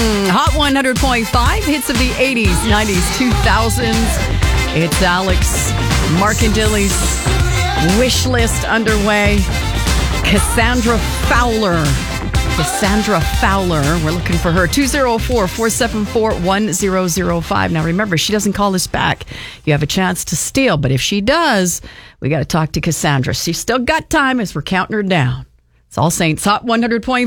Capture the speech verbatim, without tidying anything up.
Hot one hundred point five, hits of the eighties, nineties, two thousands. It's Alex Markandilly's wish list underway. Cassandra Fowler. Cassandra Fowler. We're looking for her. two oh four, four seven four, one oh oh five. Now remember, she doesn't call us back. You have a chance to steal, but if she does, we got to talk to Cassandra. She's still got time as we're counting her down. It's All Saints Hot one hundred point five.